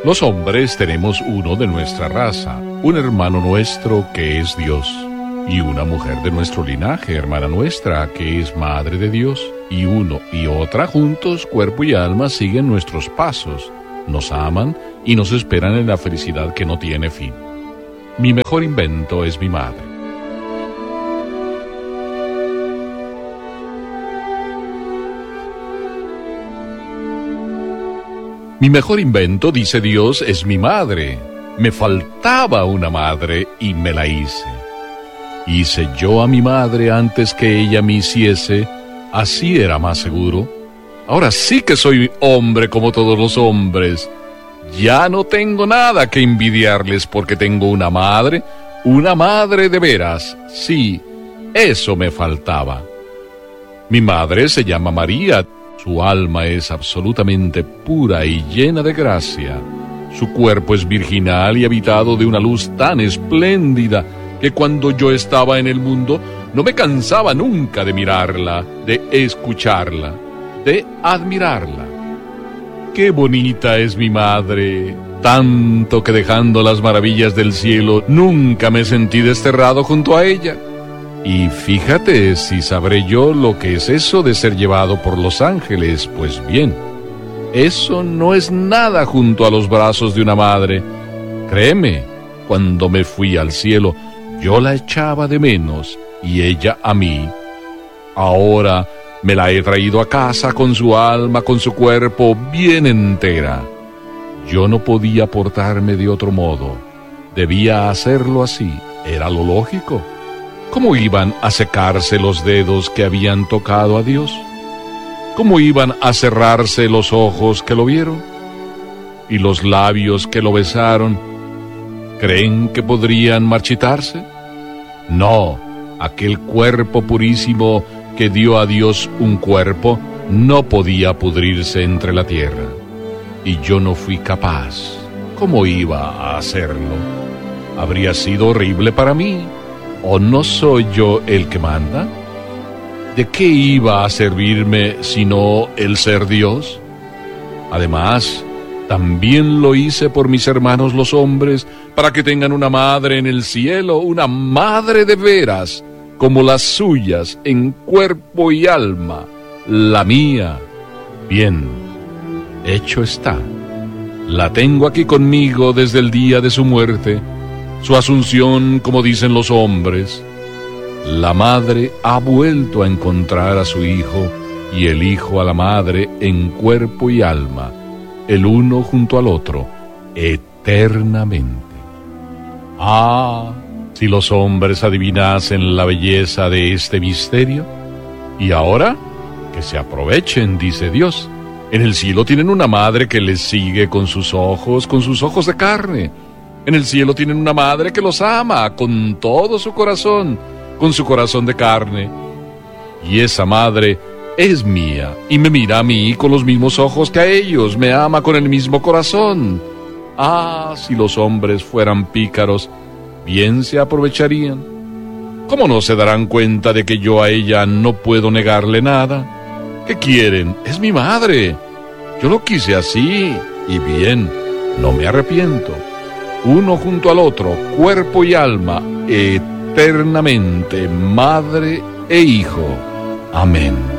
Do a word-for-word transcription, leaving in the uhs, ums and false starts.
Los hombres tenemos uno de nuestra raza, un hermano nuestro que es Dios, y una mujer de nuestro linaje, hermana nuestra, que es madre de Dios, y uno y otra juntos, cuerpo y alma, siguen nuestros pasos, nos aman y nos esperan en la felicidad que no tiene fin. Mi mejor invento es mi madre. Mi mejor invento, dice Dios, es mi madre. Me faltaba una madre y me la hice. Hice yo a mi madre antes que ella me hiciese, así era más seguro. Ahora sí que soy hombre como todos los hombres. Ya no tengo nada que envidiarles porque tengo una madre, una madre de veras. Sí, eso me faltaba. Mi madre se llama María. Su alma es absolutamente pura y llena de gracia. Su cuerpo es virginal y habitado de una luz tan espléndida que cuando yo estaba en el mundo no me cansaba nunca de mirarla, de escucharla, de admirarla. ¡Qué bonita es mi madre! Tanto que dejando las maravillas del cielo nunca me sentí desterrado junto a ella. Y fíjate si sabré yo lo que es eso de ser llevado por los ángeles. Pues bien, eso no es nada junto a los brazos de una madre. Créeme, cuando me fui al cielo, yo la echaba de menos y ella a mí. Ahora me la he traído a casa con su alma, con su cuerpo bien entera. Yo no podía portarme de otro modo. Debía hacerlo así, era lo lógico. ¿Cómo iban a secarse los dedos que habían tocado a Dios? ¿Cómo iban a cerrarse los ojos que lo vieron? ¿Y los labios que lo besaron? ¿Creen que podrían marchitarse? No, aquel cuerpo purísimo que dio a Dios un cuerpo no podía pudrirse entre la tierra. Y yo no fui capaz. ¿Cómo iba a hacerlo? Habría sido horrible para mí. ¿O no soy yo el que manda? ¿De qué iba a servirme sino el ser Dios? Además, también lo hice por mis hermanos los hombres, para que tengan una madre en el cielo, una madre de veras, como las suyas, en cuerpo y alma, la mía. Bien, hecho está. La tengo aquí conmigo desde el día de su muerte, su asunción, como dicen los hombres. La madre ha vuelto a encontrar a su hijo y el hijo a la madre en cuerpo y alma, el uno junto al otro, eternamente. Ah, si los hombres adivinasen la belleza de este misterio. Y ahora, que se aprovechen, dice Dios. En el cielo tienen una madre que les sigue con sus ojos, con sus ojos de carne. En el cielo tienen una madre que los ama con todo su corazón, con su corazón de carne. Y esa madre es mía y me mira a mí con los mismos ojos que a ellos, me ama con el mismo corazón. Ah, si los hombres fueran pícaros, bien se aprovecharían. ¿Cómo no se darán cuenta de que yo a ella no puedo negarle nada? ¿Qué quieren? Es mi madre. Yo lo quise así, y bien, no me arrepiento. Uno junto al otro, cuerpo y alma, eternamente, madre e hijo. Amén.